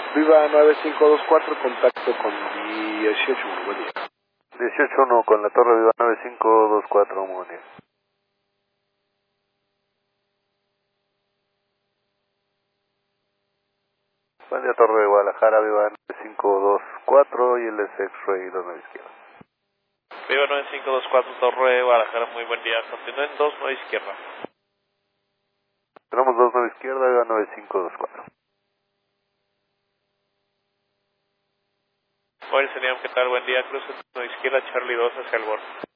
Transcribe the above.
Viva 9524, contacto con 18, buen día. 18-1 con la Torre Viva 9524, muy buen día. Buen día, Torre de Guadalajara, Viva 9524 y el X-Ray 29 izquierda. Viva 9524, Torre de Guadalajara, muy buen día. Continúen 29 izquierda. Tenemos 29 izquierda, Viva 9524. Bueno, señor, ¿qué tal? Buen día. Cruce 29 izquierda, Charlie 2 hacia el borde.